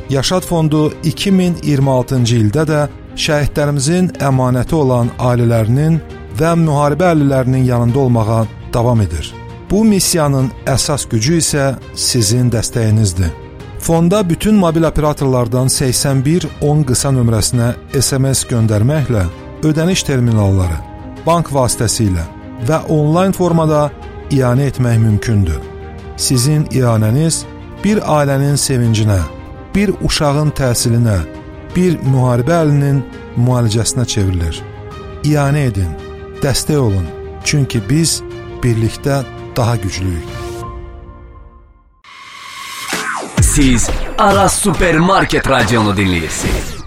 Yaşad Fondu 2026-cı ildə də şəhidlərimizin əmanəti olan ailələrinin və müharibə əhlilərinin yanında olmağa davam edir. Bu missiyanın əsas gücü isə sizin dəstəyinizdir. Fonda bütün mobil operatorlardan 8110 qısa nömrəsinə SMS göndərməklə ödəniş terminalları, bank vasitəsilə və onlayn formada ianə etmək mümkündür. Sizin ianəniz bir ailənin sevincinə, bir uşağın təhsilinə, bir müharibə əhlinin müalicəsinə çevrilir. İanə edin, dəstək olun, çünki biz birlikdə daha güclüyük. Siz Aras Supermarket Radyonu dinləyirsiniz.